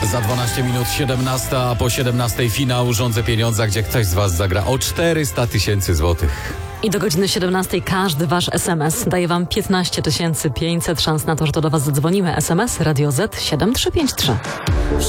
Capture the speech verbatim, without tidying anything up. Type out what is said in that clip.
Za dwanaście minut siedemnasta, a po siedemnastej finał Rządzę Pieniądza, gdzie ktoś z Was zagra o czterysta tysięcy złotych. I do godziny siedemnastej każdy Wasz es em es daje Wam piętnaście tysięcy pięćset szans na to, że to do Was zadzwonimy. es em es Radio Z siedem trzy pięć trzy.